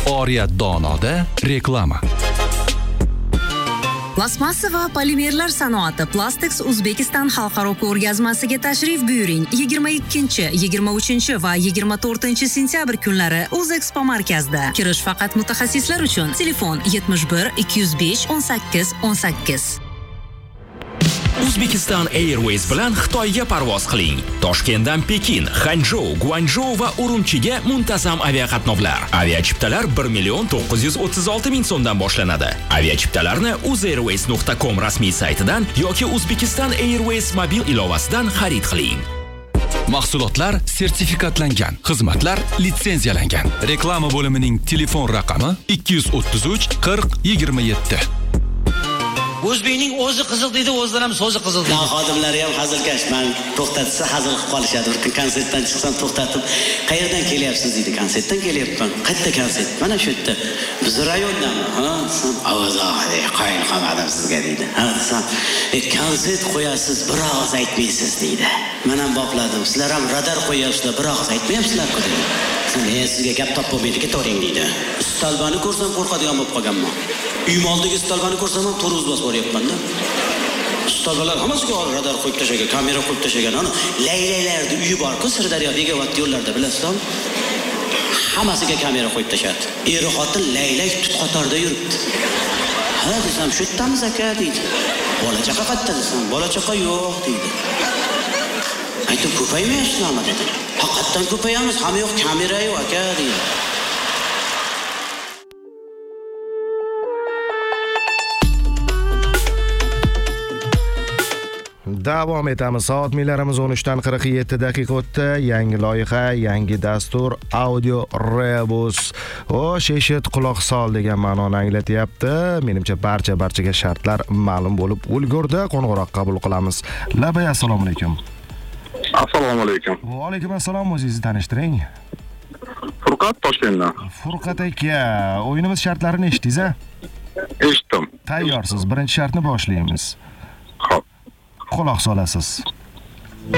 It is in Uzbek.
Oriyat Donoda reklama. Plastmassa va polimerlar sanoati Plastics Uzbekistan xalqaro ko'rgazmasiga tashrif buyuring. 22, 23 va 24 sentyabr kunlari O'zexpo markazida. Kirish faqat mutaxassislar uchun. Telefon 71 205 18 18. Uzbekistan Airways bilan Xitoyga parvoz qiling. Toshkentdan Pekin, Hanzhou, Guangzhou va Urumchiga muntazam aviaqatnovlar. Aviachiptalar 1,936,000 so'mdan boshlanadi. Aviachiptalarni uzairways.com rasmiy saytidan yoki Uzbekistan Airways mobil ilovasidan xarid qiling. Mahsulotlar sertifikatlangan, xizmatlar litsenziyalangan. Reklama bo'limining telefon raqami 233 40 27. O'zbekning o'zi qizil deydi, o'zidan ham so'zi qizil deydi. Xodimlari ham hazilkash, men to'xtatsa hazil qilib qolishadi. Bir kun konsertdan chiqsam to'xtatib, "Qayerdan kelyapsiz?" deydi. "Konsertdan kelyapman." "Qayerda konsert?" "Mana shu yerda." "Biz rayondan." "Ha, desam, "Avazah, qo'yin qolmadim sizga" deydi. "Ha, desam, konsert qo'yasiz, bir og'iz aytmaysiz" deydi. Men ham bopladim. "Sizlar ham radar qo'yasizlar, bir og'iz aytmayapsizlar-ku" deydi. "Men sizga gap topolmaydi, ketavering" deydi. Istalbani ko'rsam qo'rqadigan bo'lib qolganman. Uyim oldidagi istalbani ko'rsam ham to'ruz bosib boryapman-da. Istalbalar hammasiga radar qo'yib tashlagan, kamera qo'yib tashlagan. Ana laylaylarning uyi bor-ku, Sirdaryo Begavat yo'llarda bilasizmi? Hammasiga kamera qo'yib tashladi. Eri xotin laylak tut qatorda yuribdi. "Ha, desam, shu yerdamiz aka" deydi. "Bola chaqa qayerda?" desam, "Bola chaqa yo'q" deydi. "Aytib ko'paymayapsizlarmi?" dedim. "Haqiqatan ko'payamiz, hamma yo'q kamera yo'q aka" deydi. Davom etamiz. Soat millarimiz 13dan 47 daqiqa o'tdi. Yangi loyiha, yangi dastur, audio rebus. Eshit quloq sol degan ma'noni anglatyapti. Menimcha barchaga shartlar ma'lum bo'lib ulgurdi. Qo'ng'iroq qabul qilamiz. Labay, assalomu alaykum. Assalomu alaykum. Va alaykum assalom, o'zingizni tanishtiring. Furqat Toshkentdan. Furqat aka, o'yinimiz shartlarini eshitdingiz-a? Eshitdim. Tayyorsiz. Birinchi shartni boshlaymiz. Xo'p. Quloq solasiz.